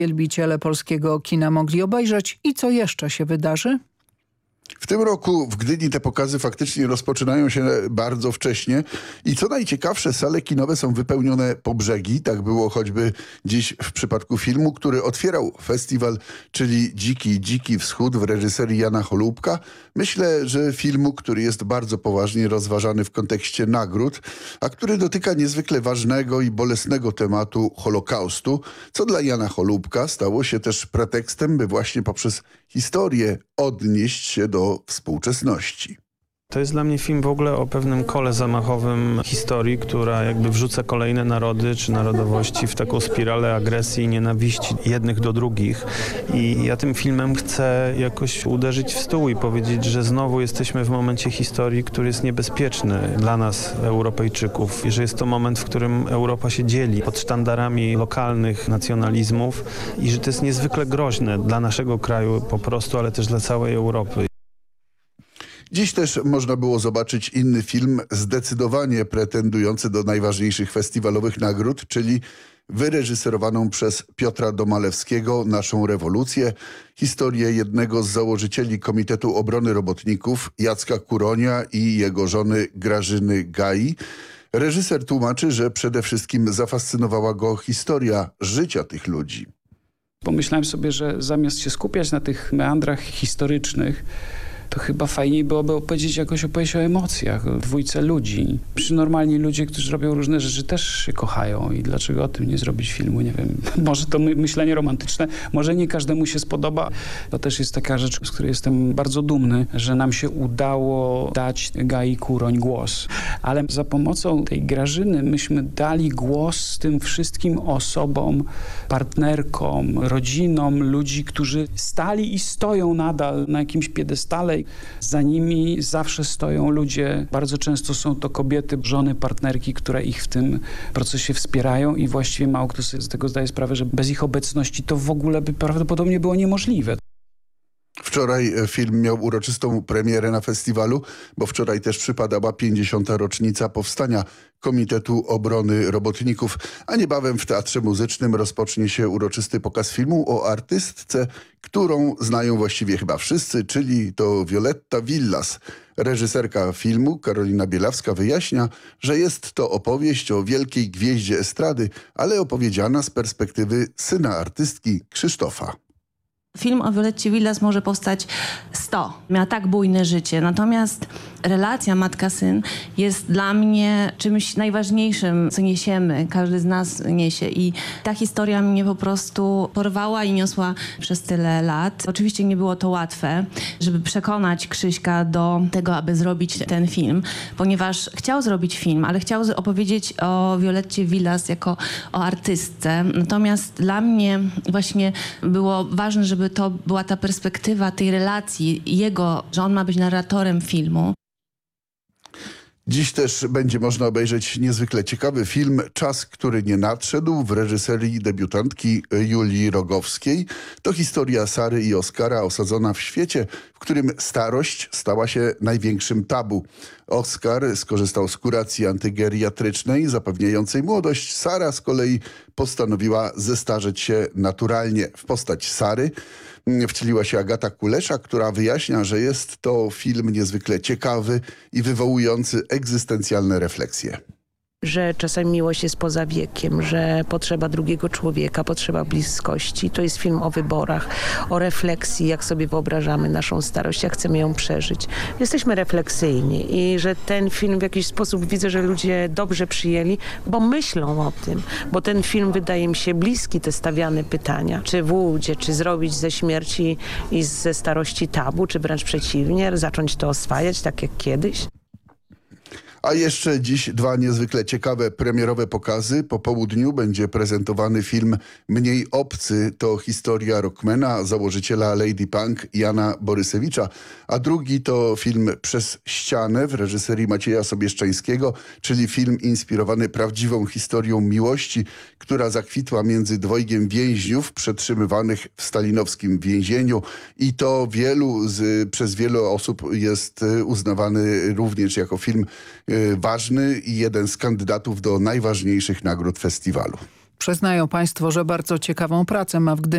wielbiciele polskiego kina mogli obejrzeć i co jeszcze się wydarzy? W tym roku w Gdyni te pokazy faktycznie rozpoczynają się bardzo wcześnie i co najciekawsze, sale kinowe są wypełnione po brzegi. Tak było choćby dziś w przypadku filmu, który otwierał festiwal, czyli Dziki Wschód w reżyserii Jana Holubka. Myślę, że filmu, który jest bardzo poważnie rozważany w kontekście nagród, a który dotyka niezwykle ważnego i bolesnego tematu Holokaustu, co dla Jana Holubka stało się też pretekstem, by właśnie poprzez historię odnieść się do współczesności. To jest dla mnie film w ogóle o pewnym kole zamachowym historii, która jakby wrzuca kolejne narody czy narodowości w taką spiralę agresji i nienawiści jednych do drugich. I ja tym filmem chcę jakoś uderzyć w stół i powiedzieć, że znowu jesteśmy w momencie historii, który jest niebezpieczny dla nas, Europejczyków. I że jest to moment, w którym Europa się dzieli pod sztandarami lokalnych nacjonalizmów i że to jest niezwykle groźne dla naszego kraju po prostu, ale też dla całej Europy. Dziś też można było zobaczyć inny film, zdecydowanie pretendujący do najważniejszych festiwalowych nagród, czyli wyreżyserowaną przez Piotra Domalewskiego Naszą rewolucję, historię jednego z założycieli Komitetu Obrony Robotników, Jacka Kuronia i jego żony Grażyny Gai. Reżyser tłumaczy, że przede wszystkim zafascynowała go historia życia tych ludzi. Pomyślałem sobie, że zamiast się skupiać na tych meandrach historycznych, to chyba fajniej byłoby opowiedzieć jakoś opowieść o emocjach, o dwójce ludzi. Normalni ludzie, którzy robią różne rzeczy, też się kochają i dlaczego o tym nie zrobić filmu, nie wiem. Może to myślenie romantyczne, może nie każdemu się spodoba. To też jest taka rzecz, z której jestem bardzo dumny, że nam się udało dać Gai Kuroń głos. Ale za pomocą tej Grażyny myśmy dali głos tym wszystkim osobom, partnerkom, rodzinom, ludzi, którzy stali i stoją nadal na jakimś piedestale. Za nimi zawsze stoją ludzie, bardzo często są to kobiety, żony, partnerki, które ich w tym procesie wspierają i właściwie mało kto sobie z tego zdaje sprawę, że bez ich obecności to w ogóle by prawdopodobnie było niemożliwe. Wczoraj film miał uroczystą premierę na festiwalu, bo wczoraj też przypadała 50. rocznica powstania Komitetu Obrony Robotników, a niebawem w Teatrze Muzycznym rozpocznie się uroczysty pokaz filmu o artystce, którą znają właściwie chyba wszyscy, czyli to Violetta Villas. Reżyserka filmu Karolina Bielawska wyjaśnia, że jest to opowieść o wielkiej gwieździe estrady, ale opowiedziana z perspektywy syna artystki Krzysztofa. Film o Violetcie Villas może powstać 100. Miała tak bujne życie. Natomiast relacja matka-syn jest dla mnie czymś najważniejszym, co niesiemy. Każdy z nas niesie. I ta historia mnie po prostu porwała i niosła przez tyle lat. Oczywiście nie było to łatwe, żeby przekonać Krzyśka do tego, aby zrobić ten film. Ponieważ chciał zrobić film, ale chciał opowiedzieć o Violetcie Villas jako o artystce. Natomiast dla mnie właśnie było ważne, żeby to była ta perspektywa tej relacji jego, że on ma być narratorem filmu. Dziś też będzie można obejrzeć niezwykle ciekawy film Czas, który nie nadszedł w reżyserii debiutantki Julii Rogowskiej. To historia Sary i Oskara osadzona w świecie, w którym starość stała się największym tabu. Oskar skorzystał z kuracji antygeriatrycznej zapewniającej młodość. Sara z kolei postanowiła zestarzeć się naturalnie. W postać Sary wcieliła się Agata Kulesza, która wyjaśnia, że jest to film niezwykle ciekawy i wywołujący egzystencjalne refleksje. Że czasami miłość jest poza wiekiem, że potrzeba drugiego człowieka, potrzeba bliskości. To jest film o wyborach, o refleksji, jak sobie wyobrażamy naszą starość, jak chcemy ją przeżyć. Jesteśmy refleksyjni i że ten film w jakiś sposób widzę, że ludzie dobrze przyjęli, bo myślą o tym, bo ten film wydaje mi się bliski te stawiane pytania. Czy w Łudzie, czy zrobić ze śmierci i ze starości tabu, czy wręcz przeciwnie, zacząć to oswajać tak jak kiedyś. A jeszcze dziś dwa niezwykle ciekawe premierowe pokazy. Po południu będzie prezentowany film Mniej obcy. To historia rockmana, założyciela Lady Punk Jana Borysewicza. A drugi to film Przez ścianę w reżyserii Macieja Sobieszczańskiego, czyli film inspirowany prawdziwą historią miłości, która zakwitła między dwojgiem więźniów przetrzymywanych w stalinowskim więzieniu. I to przez wielu osób jest uznawany również jako film ważny i jeden z kandydatów do najważniejszych nagród festiwalu. Przyznają państwo, że bardzo ciekawą pracę ma w Gdyni